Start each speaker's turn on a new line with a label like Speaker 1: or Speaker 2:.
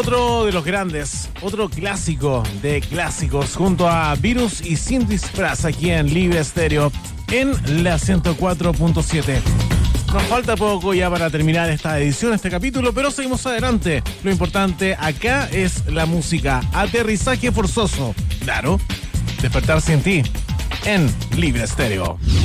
Speaker 1: Otro de los grandes, otro clásico de clásicos, junto a Virus y Sin Disfraz, aquí en Libre Estéreo, en la 104.7. Nos falta poco ya para terminar esta edición, este capítulo, pero seguimos adelante. Lo importante acá es la música. Aterrizaje forzoso. Claro, despertarse en ti, en Libre Estéreo.